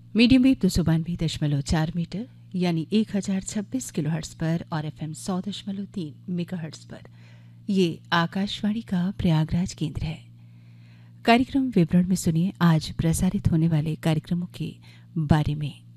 Medium wave 292.4 metre यानी 1026 kilohertz पर और FM 100.3 मेगाहर्ट्ज़ पर ये आकाशवाणी का प्रयागराज केंद्र है। कार्यक्रम विवरण में सुनिए आज प्रसारित होने वाले कार्यक्रमों के बारे में।